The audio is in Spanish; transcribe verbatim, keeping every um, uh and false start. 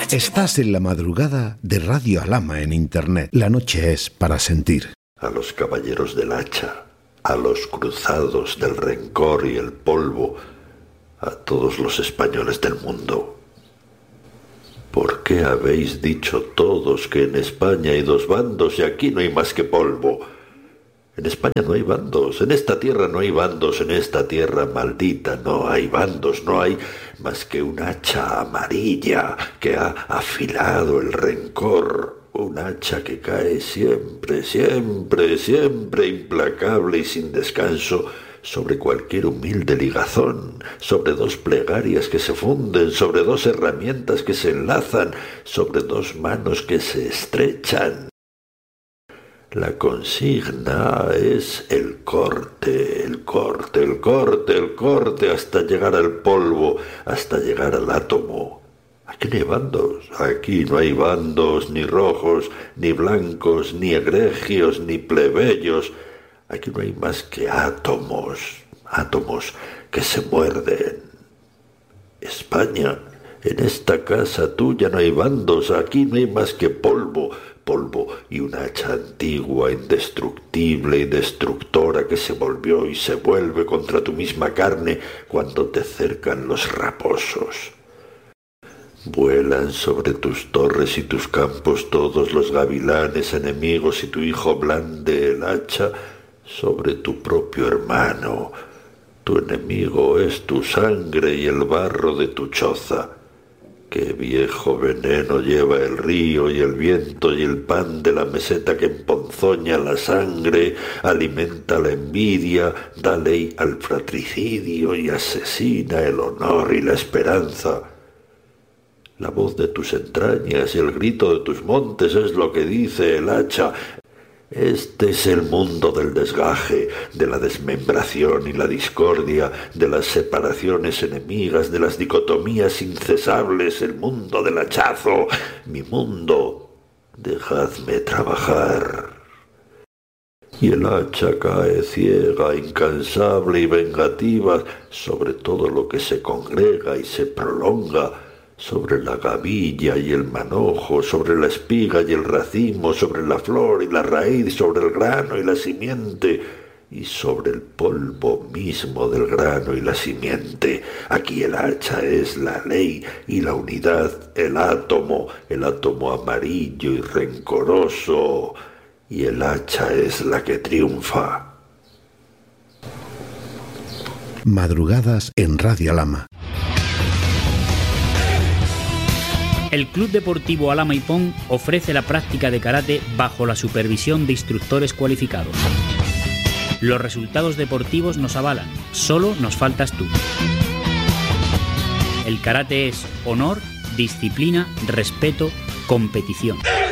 Estás en la madrugada de Radio Alama en Internet. La noche es para sentir. A los caballeros del hacha, a los cruzados del rencor y el polvo, a todos los españoles del mundo. ¿Por qué habéis dicho todos que en España hay dos bandos y aquí no hay más que polvo? En España no hay bandos, en esta tierra no hay bandos, en esta tierra maldita no hay bandos, no hay más que un hacha amarilla que ha afilado el rencor, un hacha que cae siempre, siempre, siempre implacable y sin descanso sobre cualquier humilde ligazón, sobre dos plegarias que se funden, sobre dos herramientas que se enlazan, sobre dos manos que se estrechan. La consigna es el corte, el corte, el corte, el corte, hasta llegar al polvo, hasta llegar al átomo. Aquí no hay bandos, aquí no hay bandos, ni rojos, ni blancos, ni egregios, ni plebeyos. Aquí no hay más que átomos, átomos que se muerden. España, en esta casa tuya no hay bandos, aquí no hay más que polvo, polvo y una hacha antigua, indestructible y destructora que se volvió y se vuelve contra tu misma carne cuando te cercan los raposos. Vuelan sobre tus torres y tus campos todos los gavilanes enemigos y tu hijo blande el hacha sobre tu propio hermano. Tu enemigo es tu sangre y el barro de tu choza. Qué viejo veneno lleva el río y el viento y el pan de la meseta que emponzoña la sangre, alimenta la envidia, da ley al fratricidio y asesina el honor y la esperanza. La voz de tus entrañas y el grito de tus montes es lo que dice el hacha. Este es el mundo del desgaje, de la desmembración y la discordia, de las separaciones enemigas, de las dicotomías incesables, el mundo del hachazo, mi mundo. Dejadme trabajar. Y el hacha cae ciega, incansable y vengativa sobre todo lo que se congrega y se prolonga, sobre la gavilla y el manojo, sobre la espiga y el racimo, sobre la flor y la raíz, sobre el grano y la simiente, y sobre el polvo mismo del grano y la simiente. Aquí el hacha es la ley y la unidad, el átomo, el átomo amarillo y rencoroso, y el hacha es la que triunfa. Madrugadas en Radio Alama. El Club Deportivo Alama Ipón ofrece la práctica de karate bajo la supervisión de instructores cualificados. Los resultados deportivos nos avalan, solo nos faltas tú. El karate es honor, disciplina, respeto, competición.